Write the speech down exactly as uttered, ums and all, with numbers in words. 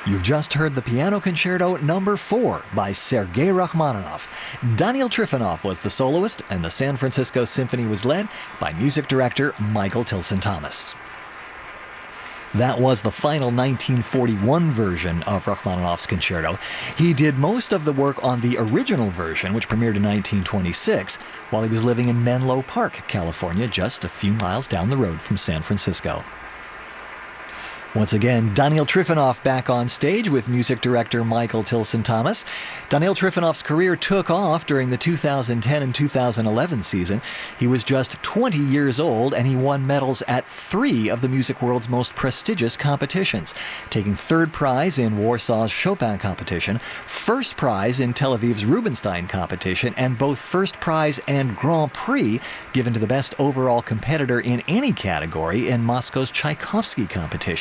You've just heard the Piano Concerto number four by Sergei Rachmaninoff. Daniel Trifonov was the soloist, and the San Francisco Symphony was led by music director Michael Tilson Thomas. That was the final nineteen forty-one version of Rachmaninoff's concerto. He did most of the work on the original version, which premiered in nineteen twenty-six, while he was living in Menlo Park, California, just a few miles down the road from San Francisco. Once again, Daniel Trifonov back on stage with music director Michael Tilson Thomas. Daniel Trifonov's career took off during the two thousand ten and two thousand eleven season. He was just twenty years old, and he won medals at three of the music world's most prestigious competitions, taking third prize in Warsaw's Chopin competition, first prize in Tel Aviv's Rubinstein competition, and both first prize and Grand Prix given to the best overall competitor in any category in Moscow's Tchaikovsky competition.